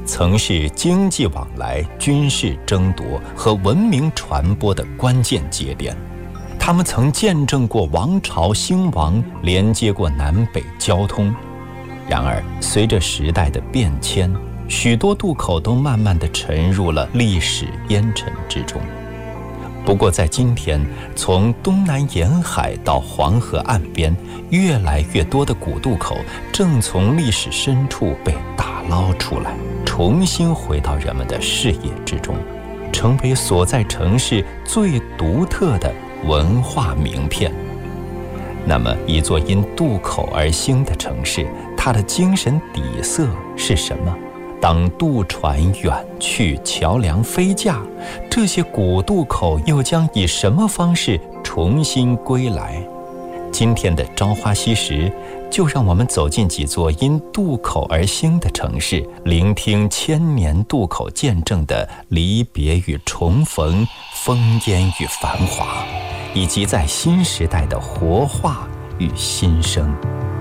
曾是经济往来、军事争夺和文明传播的关键节点。他们曾见证过王朝兴亡，连接过南北交通。然而，随着时代的变迁，许多渡口都慢慢地沉入了历史烟尘之中。不过在今天，从东南沿海到黄河岸边，越来越多的古渡口正从历史深处被打捞出来，重新回到人们的视野之中，成为所在城市最独特的文化名片。那么，一座因渡口而兴的城市，它的精神底色是什么？当渡船远去，桥梁飞架，这些古渡口又将以什么方式重新归来？今天的朝花夕拾，就让我们走进几座因渡口而兴的城市，聆听千年渡口见证的离别与重逢、烽烟与繁华，以及在新时代的活化与新生。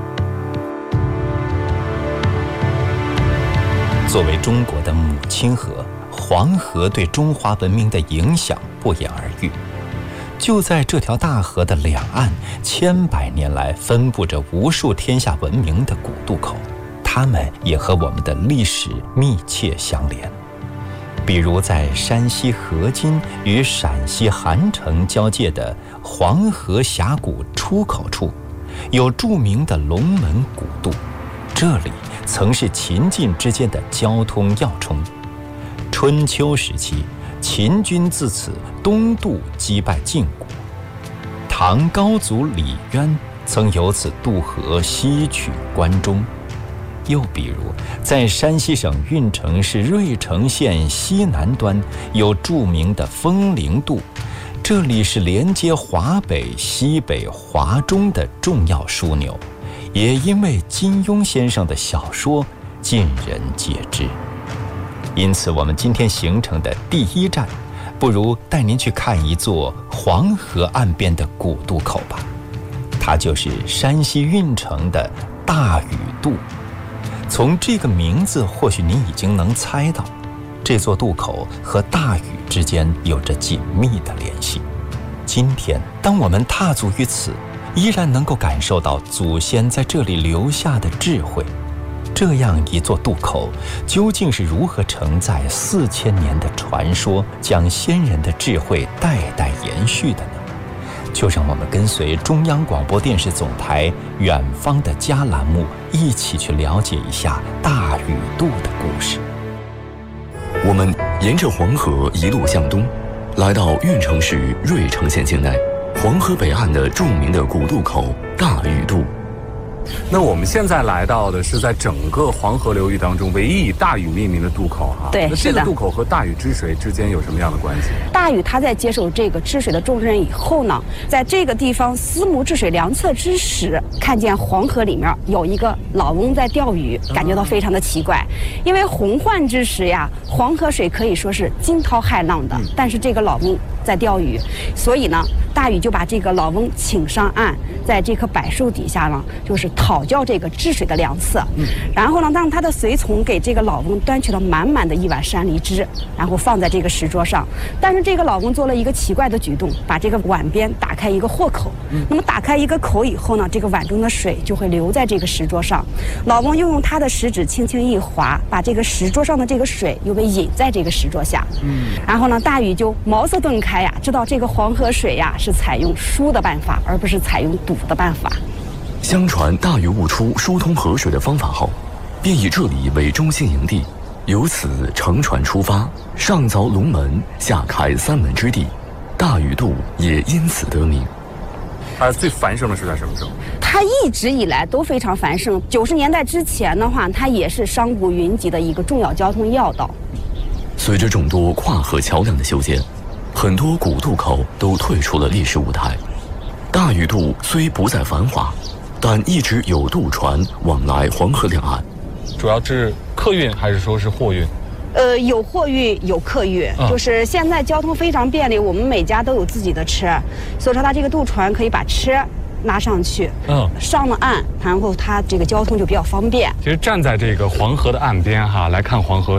作为中国的母亲河，黄河对中华文明的影响不言而喻。就在这条大河的两岸，千百年来分布着无数天下闻名的古渡口，它们也和我们的历史密切相连。比如在山西河津与陕西韩城交界的黄河峡谷出口处，有著名的龙门古渡，这里曾是秦晋之间的交通要冲。春秋时期，秦军自此东渡击败晋国。唐高祖李渊曾由此渡河西取关中。又比如，在山西省运城市芮城县西南端有著名的枫林渡，这里是连接华北、西北、华中的重要枢纽，也因为金庸先生的小说尽人皆知。因此，我们今天行程的第一站，不如带您去看一座黄河岸边的古渡口吧。它就是山西运城的大禹渡。从这个名字，或许您已经能猜到，这座渡口和大禹之间有着紧密的联系。今天，当我们踏足于此，依然能够感受到祖先在这里留下的智慧。这样一座渡口，究竟是如何承载4000年的传说，将先人的智慧代代延续的呢？就让我们跟随中央广播电视总台远方的家栏目，一起去了解一下大禹渡的故事。 我们沿着黄河一路向东，来到运城市芮城县境内，黄河北岸的著名的古渡口大禹渡。 那我们现在来到的是在整个黄河流域当中唯一以大禹命名的渡口哈。 对， 那这个渡口和大禹治水之间有什么样的关系？ 大禹他在接受这个治水的重任以后呢，在这个地方思慕治水良策之时，看见黄河里面有一个老翁在钓鱼，感觉到非常的奇怪。因为洪患之时呀，黄河水可以说是惊涛骇浪的，但是这个老翁在钓鱼，所以呢，大禹就把这个老翁请上岸，在这棵柏树底下呢，就是讨教这个治水的良策。然后呢，让他的随从给这个老翁端去了满满的一碗山梨汁，然后放在这个石桌上。但是这个老翁做了一个奇怪的举动，把这个碗边打开一个豁口。那么打开一个口以后呢，这个碗中的水就会流在这个石桌上。老翁又用他的食指轻轻一划，把这个石桌上的这个水又被引在这个石桌下。然后呢，大禹就茅塞顿开呀，知道这个黄河水呀是采用疏的办法，而不是采用堵的办法。 相传大禹悟出疏通河水的方法后，便以这里为中心营地，由此乘船出发，上凿龙门，下开3门之地，大禹渡也因此得名。 它最繁盛的是在什么时候？ 它一直以来都非常繁盛。90年代之前的话，它也是商贾云集的一个重要交通要道。 随着众多跨河桥梁的修建，很多古渡口都退出了历史舞台。大禹渡虽不再繁华，但一直有渡船往来黄河两岸。 主要是客运还是说是货运？ 有货运有客运，就是现在交通非常便利，我们每家都有自己的车，所以说它这个渡船可以把车拉上去，上了岸，然后它这个交通就比较方便。 其实站在这个黄河的岸边哈，来看黄河